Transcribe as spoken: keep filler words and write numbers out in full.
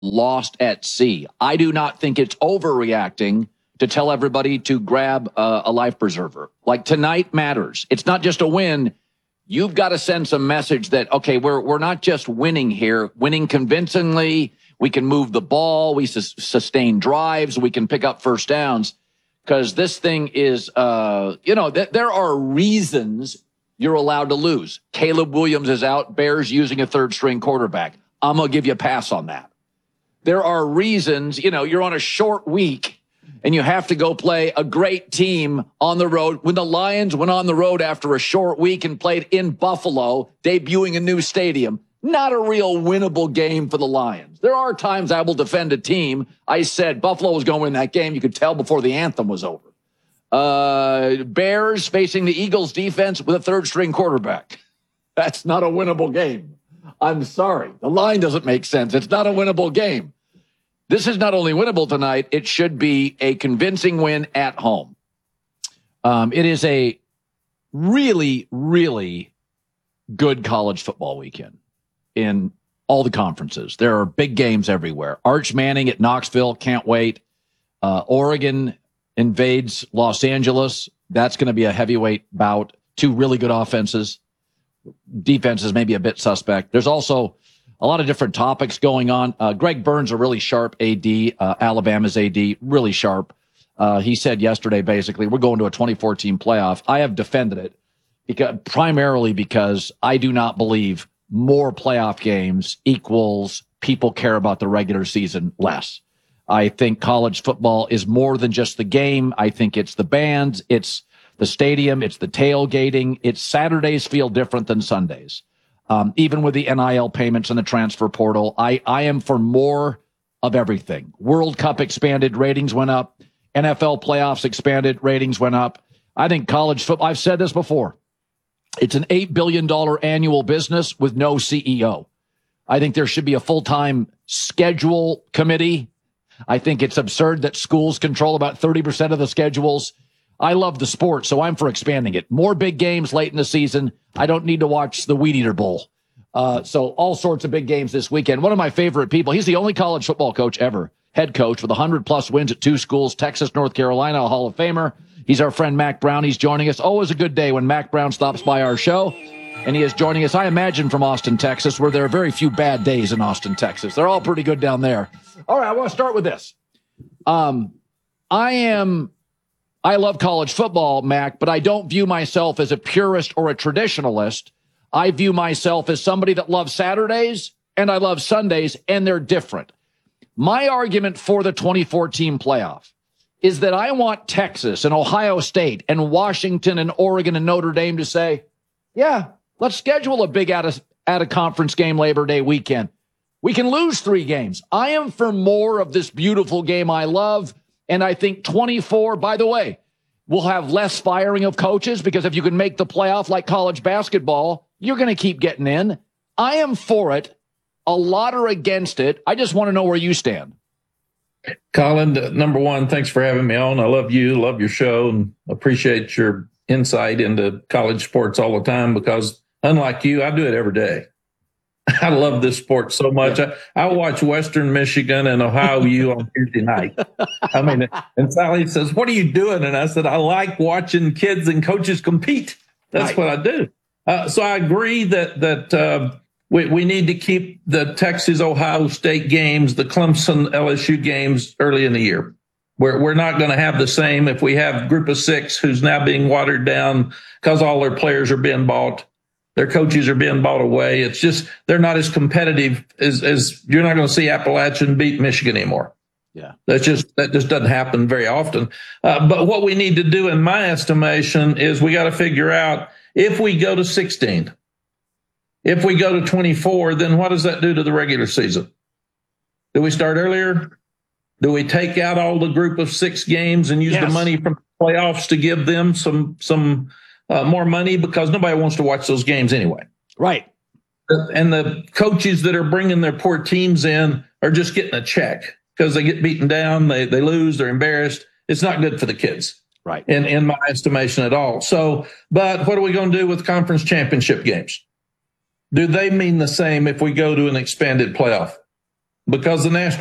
lost at sea. I do not think it's overreacting to tell everybody to grab a, a life preserver. Like, tonight matters. It's not just a win. You've got to send some message that, okay, we're we're not just winning here, winning convincingly. We can move the ball. We sus- sustain drives. We can pick up first downs. Because this thing is, uh, you know, th- there are reasons you're allowed to lose. Caleb Williams is out. Bears using a third string quarterback. I'm going to give you a pass on that. There are reasons, you know, you're on a short week and you have to go play a great team on the road. When the Lions went on the road after a short week and played in Buffalo, debuting a new stadium, not a real winnable game for the Lions. There are times I will defend a team. I said Buffalo was going to win that game. You could tell before the anthem was over. Uh, Bears facing the Eagles defense with a third string quarterback. That's not a winnable game. I'm sorry. The line doesn't make sense. It's not a winnable game. This is not only winnable tonight, it should be a convincing win at home. Um, it is a really, really good college football weekend in all the conferences. There are big games everywhere. Arch Manning at Knoxville, can't wait. Uh, Oregon invades Los Angeles. That's going to be a heavyweight bout. Two really good offenses. Defense is maybe a bit suspect. There's also a lot of different topics going on. Uh, Greg Burns, a really sharp A D, uh, Alabama's A D, really sharp. Uh, he said yesterday, basically, we're going to a twenty-four team playoff. I have defended it because, primarily because I do not believe more playoff games equals people care about the regular season less. I think college football is more than just the game. I think it's the bands, it's the stadium, it's the tailgating. It's Saturdays feel different than Sundays. Um, even with the N I L payments and the transfer portal, I, I am for more of everything. World Cup expanded, ratings went up. N F L playoffs expanded, ratings went up. I think college football, I've said this before, it's an eight billion dollars annual business with no C E O. I think there should be a full-time schedule committee. I think it's absurd that schools control about thirty percent of the schedules. I love the sport, so I'm for expanding it. More big games late in the season. I don't need to watch the Weed Eater Bowl. Uh, so all sorts of big games this weekend. One of my favorite people, he's the only college football coach ever, head coach with one hundred plus wins at two schools, Texas, North Carolina, a Hall of Famer. He's our friend Mac Brown. He's joining us. Always a good day when Mac Brown stops by our show. And he is joining us, I imagine, from Austin, Texas, where there are very few bad days in Austin, Texas. They're all pretty good down there. All right, I want to start with this. Um, I am... I love college football, Mac, but I don't view myself as a purist or a traditionalist. I view myself as somebody that loves Saturdays and I love Sundays, and they're different. My argument for the twenty-four team playoff is that I want Texas and Ohio State and Washington and Oregon and Notre Dame to say, yeah, let's schedule a big out of, out of conference game Labor Day weekend. We can lose three games. I am for more of this beautiful game I love. And I think twenty-four, by the way, will have less firing of coaches because if you can make the playoff like college basketball, you're going to keep getting in. I am for it. A lot are against it. I just want to know where you stand. Colin, number one, thanks for having me on. I love you, love your show, and appreciate your insight into college sports all the time because unlike you, I do it every day. I love this sport so much. I, I watch Western Michigan and Ohio U on Tuesday night. I mean, and Sally says, what are you doing? And I said, I like watching kids and coaches compete. That's right. What I do. Uh, so I agree that that uh, we, we need to keep the Texas-Ohio State games, the Clemson-L S U games early in the year. We're, we're not going to have the same if we have group of six who's now being watered down because all their players are being bought. Their coaches are being bought away. It's just they're not as competitive as, as you're not going to see Appalachian beat Michigan anymore. Yeah, that's just that just doesn't happen very often. Uh, but what we need to do, in my estimation, is we got to figure out if we go to sixteen, if we go to twenty-four, then what does that do to the regular season? Do we start earlier? Do we take out all the group of six games and use yes. the money from the playoffs to give them some some? Uh, more money because nobody wants to watch those games anyway. Right. And the coaches that are bringing their poor teams in are just getting a check because they get beaten down, they they lose, they're embarrassed. It's not good for the kids. Right. In, in my estimation at all. So, but what are we going to do with conference championship games? Do they mean the same if we go to an expanded playoff? because the national